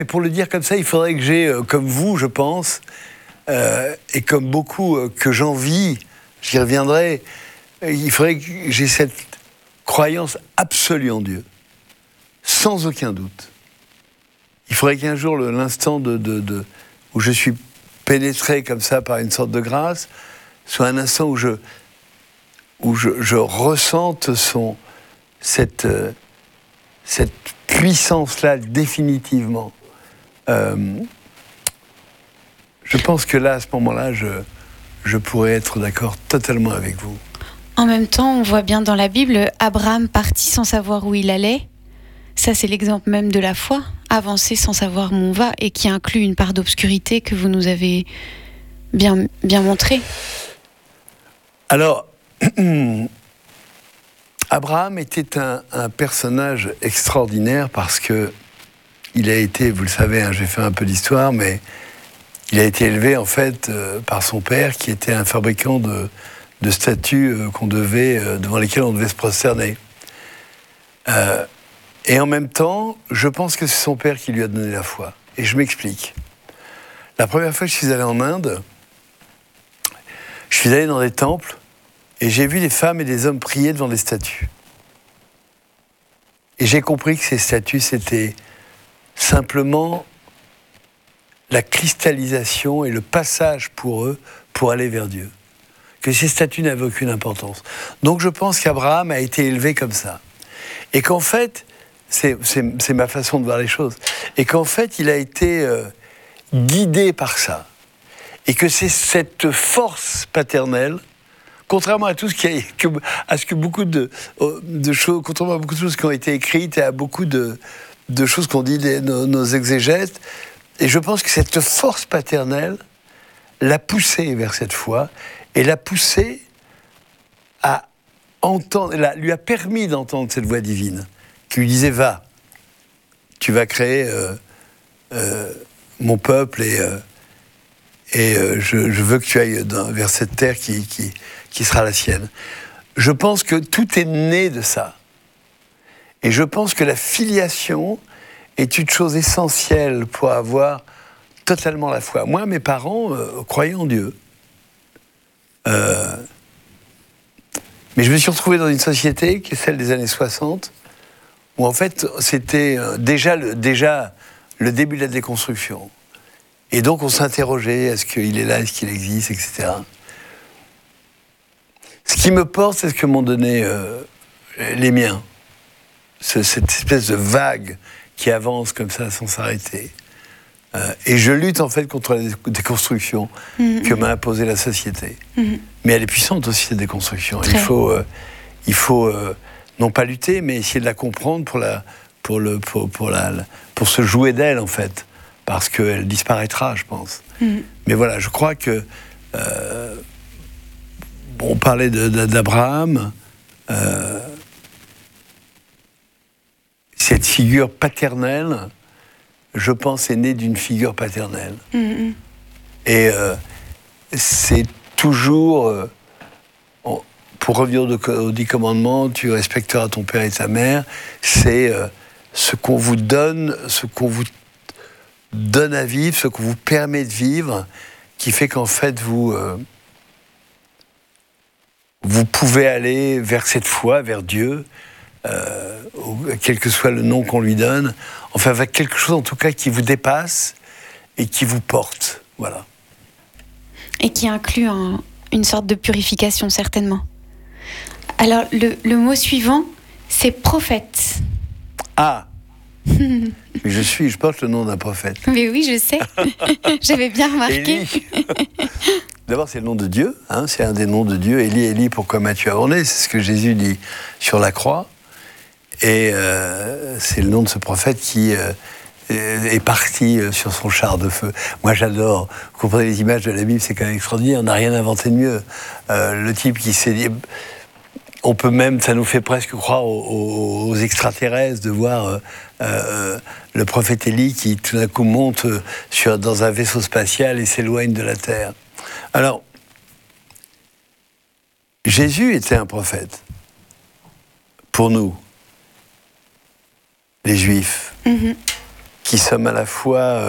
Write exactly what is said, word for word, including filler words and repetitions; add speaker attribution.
Speaker 1: Et pour le dire comme ça, il faudrait que j'ai, euh, comme vous, je pense, euh, et comme beaucoup euh, que j'envie, j'y reviendrai, il faudrait que j'ai cette croyance absolue en Dieu, sans aucun doute. Il faudrait qu'un jour, le, l'instant de, de, de, où je suis pénétré comme ça par une sorte de grâce, soit un instant où je, où je, je ressente son, cette, euh, cette puissance-là définitivement. Euh, je pense que là, à ce moment-là, je, je pourrais être d'accord totalement avec vous.
Speaker 2: En même temps, on voit bien dans la Bible, Abraham partit sans savoir où il allait. Ça, c'est l'exemple même de la foi, avancer sans savoir où on va, et qui inclut une part d'obscurité que vous nous avez bien, bien montrée.
Speaker 1: Alors, Abraham était un, un personnage extraordinaire parce que il a été, vous le savez, hein, j'ai fait un peu d'histoire, mais il a été élevé en fait euh, par son père qui était un fabricant de, de statues euh, qu'on devait, euh, devant lesquelles on devait se prosterner. Euh, et en même temps, je pense que c'est son père qui lui a donné la foi. Et je m'explique. La première fois que je suis allé en Inde, je suis allé dans des temples et j'ai vu des femmes et des hommes prier devant des statues. Et j'ai compris que ces statues, c'était simplement la cristallisation et le passage pour eux pour aller vers Dieu. Que ces statues n'avaient aucune importance. Donc je pense qu'Abraham a été élevé comme ça. Et qu'en fait, c'est, c'est, c'est ma façon de voir les choses, et qu'en fait, il a été euh, guidé par ça. Et que c'est cette force paternelle, contrairement à tout ce qui a, que, à ce que beaucoup de, de choses, contrairement à beaucoup de choses qui ont été écrites et à beaucoup de, de choses qu'ont dit les, nos, nos exégètes, et je pense que cette force paternelle l'a poussé vers cette foi et l'a poussé à entendre, la, lui a permis d'entendre cette voix divine qui lui disait va, tu vas créer euh, euh, mon peuple et euh, et euh, je, je veux que tu ailles dans, vers cette terre qui, qui, qui sera la sienne. Je pense que tout est né de ça. Et je pense que la filiation est une chose essentielle pour avoir totalement la foi. Moi, mes parents euh, croyaient en Dieu. Euh, mais je me suis retrouvé dans une société qui est celle des années soixante, où en fait, c'était euh, déjà, le, déjà le début de la déconstruction. Et donc, on s'interrogeait, est-ce qu'il est là, est-ce qu'il existe, et cetera. Ce qui me porte, c'est ce que m'ont donné euh, les miens. Ce, cette espèce de vague qui avance comme ça, sans s'arrêter. Euh, et je lutte, en fait, contre la déconstruction mmh. que m'a imposée la société. Mmh. Mais elle est puissante aussi, cette déconstruction. Très. Il faut, euh, il faut euh, non pas lutter, mais essayer de la comprendre pour, la, pour, le, pour, pour, la, pour se jouer d'elle, en fait. Parce qu'elle disparaîtra, je pense. Mmh. Mais voilà, je crois que... Euh, on parlait de, de, d'Abraham. Euh, cette figure paternelle, je pense, est née d'une figure paternelle. Mmh. Et euh, c'est toujours... Euh, on, pour revenir au, au dix commandements, tu respecteras ton père et ta mère, c'est euh, ce qu'on vous donne, ce qu'on vous donne à vivre, ce qu'on vous permet de vivre, qui fait qu'en fait, vous, euh, vous pouvez aller vers cette foi, vers Dieu, euh, quel que soit le nom qu'on lui donne, enfin, avec quelque chose en tout cas qui vous dépasse et qui vous porte, voilà.
Speaker 2: Et qui inclut un, une sorte de purification, certainement. Alors, le, le mot suivant, c'est prophète.
Speaker 1: Ah je suis, je porte le nom d'un prophète.
Speaker 2: Mais oui, je sais. J'avais bien remarqué.
Speaker 1: Élie. D'abord, c'est le nom de Dieu. Hein, c'est un des noms de Dieu. Élie, Élie, pourquoi m'as-tu abandonné ? C'est ce que Jésus dit sur la croix. Et euh, c'est le nom de ce prophète qui euh, est parti sur son char de feu. Moi, j'adore. Vous comprenez les images de la Bible, c'est quand même extraordinaire. On n'a rien inventé de mieux. Euh, le type qui s'est dit... On peut même, ça nous fait presque croire aux, aux extraterrestres de voir euh, euh, le prophète Élie qui tout d'un coup monte sur, dans un vaisseau spatial et s'éloigne de la Terre. Alors, Jésus était un prophète pour nous, les Juifs, mm-hmm. qui sommes à la fois